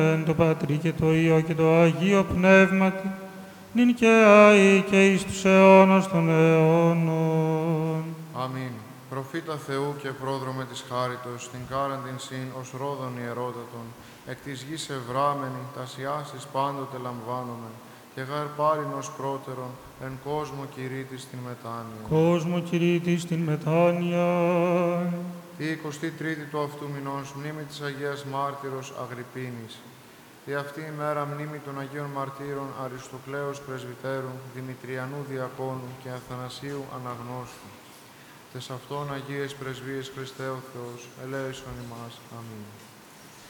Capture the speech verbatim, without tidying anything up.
Εν το Πατρί και το Υιό και το Αγίο Πνεύματι, νυν και αεί και εις τους αιώνας των αιώνων. Αμήν. Προφήτα Θεού και πρόδρομε της χάριτος, την κάραν την συν ως ρόδον ιερότατον, εκ της γης ευράμενη, τας ιάσεις πάντοτε λαμβάνομαι, και γαρ πάλιν ως πρώτερον, εν κόσμο κηρύττης την μετάνοια. Κόσμο κηρύττης την μετάνοια. Η εικοστή τρίτη του αυτού μηνός, μνήμη της Αγίας Μάρτυρος Αγρυππίνης. Δι' αυτή η μέρα μνήμη των Αγίων Μαρτύρων Αριστοκλέους Πρεσβυτέρου, Δημητριανού Διακόνου και Αθανασίου Αναγνώστου. Τες αυτών Αγίες Πρεσβείες Χριστέ ο Θεός, ελέησον ημάς. Αμήν.